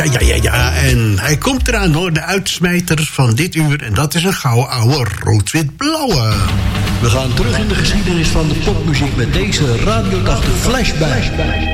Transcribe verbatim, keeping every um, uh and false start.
Ja, ja, ja, en hij komt eraan hoor, de uitsmijter van dit uur. En dat is een gouden oude rood-wit-blauwe. We gaan terug in de geschiedenis van de popmuziek met deze Radio tachtig Flashback.